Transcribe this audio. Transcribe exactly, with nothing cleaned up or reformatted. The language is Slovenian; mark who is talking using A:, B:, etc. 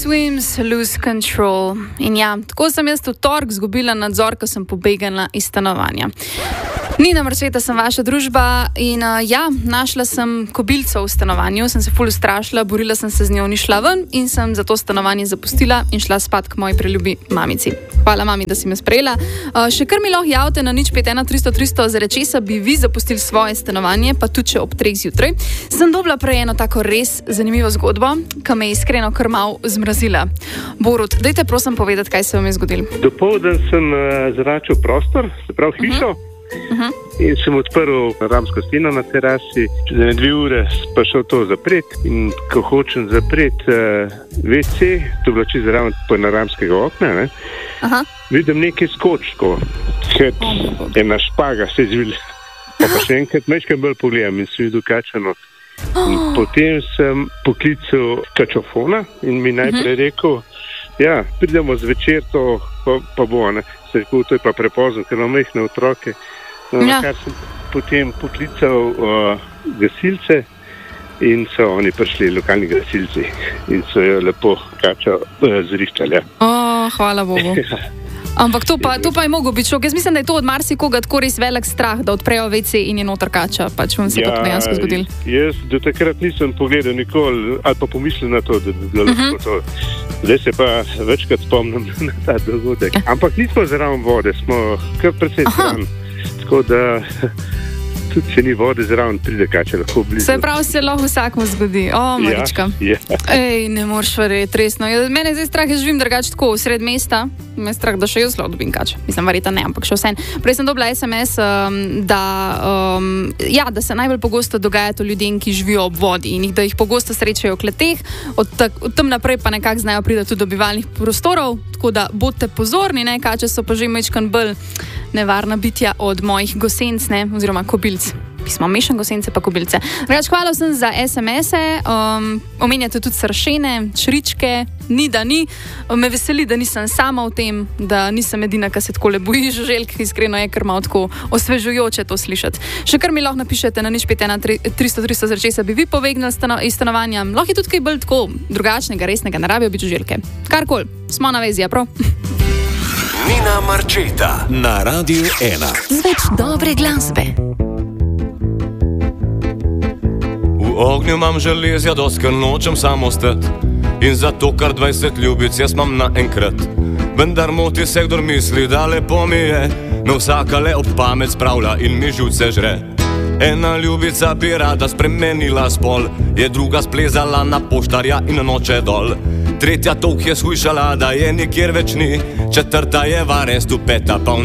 A: Swims, Lose Control. In ja, tako sem jaz v torek zgubila nadzor, ko sem pobegala iz stanovanja. Nina Marčeta sem vaša družba in uh, ja, našla sem kobilco v stanovanju, sem se ful ustrašila, borila sem se z njo, ni šla ven in sem za to stanovanje zapustila in šla spat k moji preljubi mamici. Hvala mami, da si me sprejela. Uh, še kar mi lahko javite na nič pet ena tristo tristo, zaradi česa bi vi zapustili svoje stanovanje, pa tudi če ob treh zjutraj. Sem dobila prej eno tako res zanimivo zgodbo, ki me je iskreno kar malo zmrazila. Borut, dajte prosim povedati, kaj se vam je zgodilo.
B: Dopoldan sem uh, zračil prostor, se pravi hišo. Uh-huh. Uh-huh. In sem odprl ramsko steno na terasi, čez ene dve ure pa šel to zapreti in ko hočem zapreti uh, ve ce, to je bilo čez zraven panoramskega okna, ne? Aha. Vidim nekaj skočkov, kot oh, ena špaga se zvil, pa, pa še enkrat mečkaj bolj pogledam in sem videl kačano. In oh. Potem sem poklical kačofona in mi najprej uh-huh. rekel, ja, pridemo zvečer, to pa, pa bo, ne? Se rekel, to je pa prepozno, ker imam majhne otroke. No, ja. Kar sem potem poklical uh, gasilce in so oni prišli, lokalni gasilci, in so jo lepo kačo uh, zriščali.
A: Oh, hvala Bogu. Ampak to pa, to pa je mogo biti šok. Jaz mislim, da je to od marsikoga tako res velik strah, da odprejo ve ce in je noter kača. Pač vam se ja, to dejansko zgodilo.
B: Jaz do takrat nisem pogledal nikoli ali pa pomislil na to, da bi bilo uh-huh. lahko to. Zdaj se pa večkrat spomnim na ta dogodek. Ampak nismo zraven vode, smo kar precej stran. Tako da tudi če ni vode zraven, pride kača lahko blizu. Se pravi, se lahko vsakmu zgodi. O, Marička. Ja, ja. Ej, ne moreš verjeti, resno. Mene zdaj strah, jaz živim drugače tako v sred mesta. Me je strah, da še jaz lahko dobim kača. Mislim, verjetno ne, ampak še vsem. Prej sem dobila es em es, um, da, um, ja, da se najbolj pogosto dogaja to ljudem, ki živijo ob vodi in jih, da jih pogosto srečajo v kleteh. Od, tak, od tam naprej pa nekako znajo priti tudi do bivalnih prostorov, tako da bodite pozorni, ne, kače so pa že majčkan bolj nevarna bitja od mojih gosenc, ne, oziroma kobilc. Pismo mešan gosence pa kobilce. Reč, hvala vsem za es em ese, um, omenjate tudi sršene, čričke, ni da ni. Me veseli, da nisem sama v tem, da nisem edina, ki se takole boji žuželk, iskreno je kar malo tako osvežujoče to slišati. Še kar mi lahko napišete na nič pet ena tristo tristo, zaradi česa bi vi povegnali stano, iz stanovanja. Lahko je tudi kaj bolj tako drugačnega, resnega, ne rabijo biti žuželke. Karkoli, smo na vezi, ja prav?
C: Nina Marčeta na Radiu ena.
D: Zveč dobre glasbe.
E: V ognju imam železja, doskar nočem samo stati. In zato kar dvajset ljubic jaz imam naenkrat. Vendar moti se, kdor misli, da lepo mi je. No vsaka le ob pamet spravlja in mi živce žre. Ena ljubica bi rada spremenila spol, je druga splezala na poštarja in noče dol. Tretja tolk je shujšala, da je nikjer več ni. Četrta je varest, peta pa v